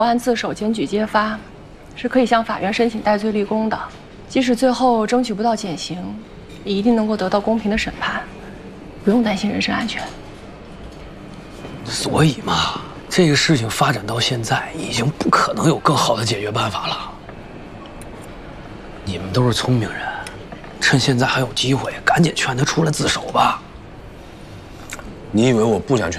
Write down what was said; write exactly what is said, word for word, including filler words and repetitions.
案自首检举揭发，是可以向法院申请戴罪立功的。即使最后争取不到减刑，也一定能够得到公平的审判，不用担心人身安全。 所以嘛，这个事情发展到现在，已经不可能有更好的解决办法了。你们都是聪明人，趁现在还有机会，赶紧劝他出来自首吧。 你以为我不想劝